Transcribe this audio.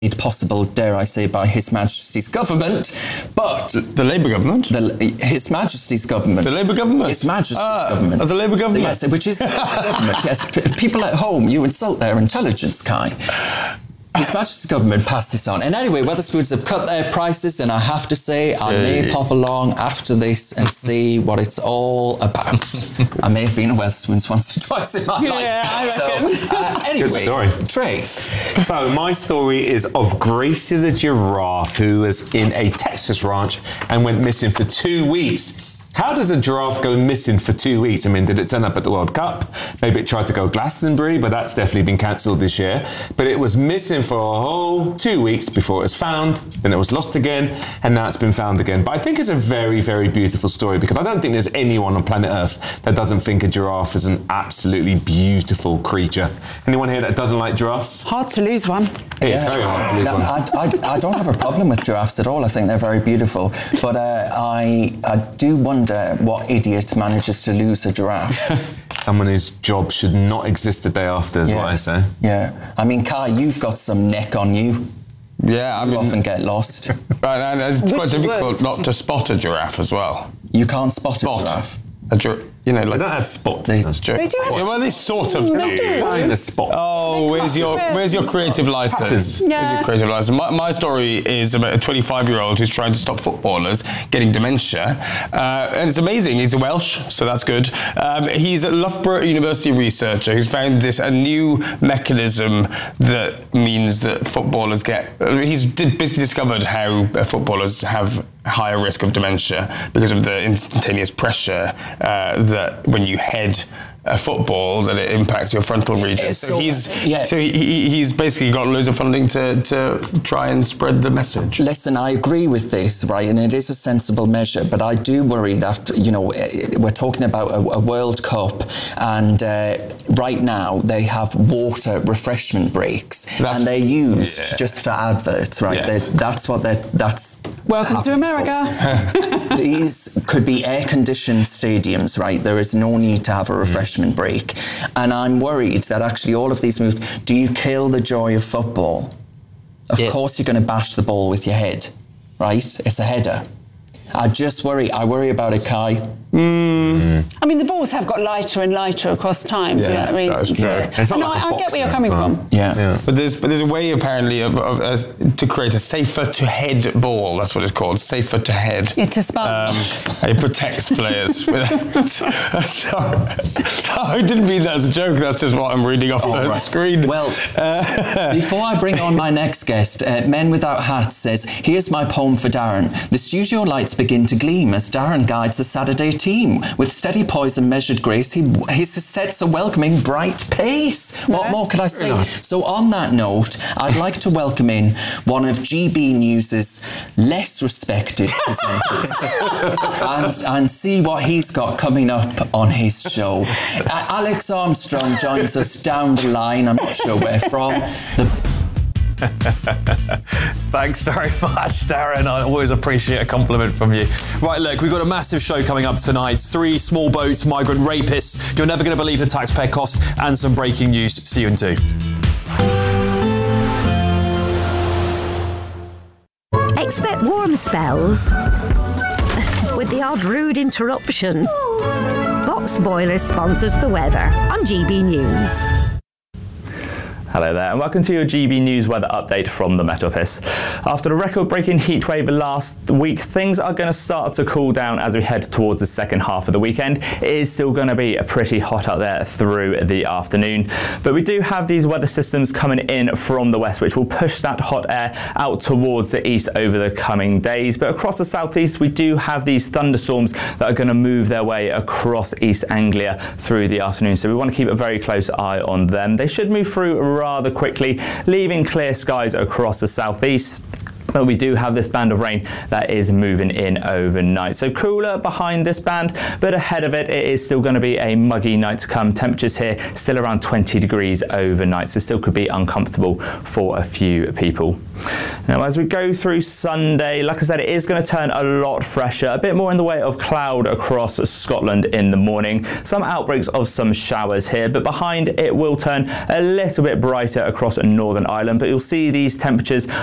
made possible, dare I say, by His Majesty's government, but... The Labour government? His Majesty's government. The Labour government? His Majesty's government. The Labour government? Yes, which is the government, yes. People at home, you insult their intelligence, Kai. His Majesty's government passed this on. And anyway, Wetherspoons have cut their prices, and I have to say, I may pop along after this and see what it's all about. I may have been a Wetherspoons once or twice in my life. Yeah, I reckon. Anyway, good story. Trey. So my story is of Gracie the giraffe, who was in a Texas ranch and went missing for 2 weeks. How does a giraffe go missing for 2 weeks? I mean, did it turn up at the World Cup? Maybe it tried to go Glastonbury, but that's definitely been cancelled this year. But it was missing for a whole 2 weeks before it was found, then it was lost again, and now it's been found again. But I think it's a very, very beautiful story, because I don't think there's anyone on planet Earth that doesn't think a giraffe is an absolutely beautiful creature. Anyone here that doesn't like giraffes? Hard to lose one. It's very hard to lose one. I don't have a problem with giraffes at all. I think they're very beautiful. But I do wonder what idiot manages to lose a giraffe. Someone whose job should not exist the day after, is what I say. Yeah. I mean, Kai, you've got some neck on you. Yeah, I You mean... often get lost. And it's quite difficult not to spot a giraffe as well. You can't spot a giraffe. You know, like... They don't have spots. That's true. They do have Yeah, well, they sort of do. Find a spot. Oh, where's your creative license? Patterns. Yeah. Where's your creative license? My story is about a 25-year-old who's trying to stop footballers getting dementia, and it's amazing. He's Welsh, so that's good. He's a Loughborough University researcher who's found a new mechanism that means that footballers he's basically discovered how footballers have higher risk of dementia because of the instantaneous pressure that when you head a football, that it impacts your frontal region. So he's basically got loads of funding to try and spread the message. Listen, I agree with this, right, and it is a sensible measure, but I do worry that, you know, we're talking about a World Cup, and right now they have water refreshment breaks, and they're used just for adverts, right? Yes. That's Welcome to America. These could be air-conditioned stadiums, right? There is no need to have a refreshment break. And I'm worried that actually all of these moves, do you kill the joy of football? Of course you're going to bash the ball with your head, right? It's a header. I worry about it, Kai. I mean, the balls have got lighter and lighter across time for that reason. That's true. So. No, I get where you're coming from. Yeah. But there's a way apparently of to create a safer to head ball. That's what it's called, safer to head. It's a sponge. It protects players. Sorry, I didn't mean that as a joke. That's just what I'm reading off the screen. Well, before I bring on my next guest, Men Without Hats says, here's my poem for Darren. The studio lights begin to gleam as Darren guides the Saturday team. With steady poise and measured grace, he sets a welcoming bright pace. What more could I say? Nice. So on that note, I'd like to welcome in one of GB News' less respected presenters and see what he's got coming up on his show. Alex Armstrong joins us down the line. I'm not sure where from. Thanks very much, Darren. I always appreciate a compliment from you. Right, look, we've got a massive show coming up tonight. 3 small boats, migrant rapists. You're never going to believe the taxpayer cost, and some breaking news. See you in 2. Expect warm spells with the odd rude interruption. Box Boilers sponsors the weather on GB News. Hello there and welcome to your GB News weather update from the Met Office. After the record-breaking heatwave last week, things are going to start to cool down as we head towards the second half of the weekend. It is still going to be pretty hot out there through the afternoon, but we do have these weather systems coming in from the west which will push that hot air out towards the east over the coming days. But across the southeast we do have these thunderstorms that are going to move their way across East Anglia through the afternoon, so we want to keep a very close eye on them. They should move through rather quickly, leaving clear skies across the southeast. But we do have this band of rain that is moving in overnight. So cooler behind this band, but ahead of it, it is still going to be a muggy night to come. Temperatures here still around 20 degrees overnight, so still could be uncomfortable for a few people. Now, as we go through Sunday, like I said, it is going to turn a lot fresher, a bit more in the way of cloud across Scotland in the morning. Some outbreaks of some showers here, but behind it will turn a little bit brighter across Northern Ireland. But you'll see these temperatures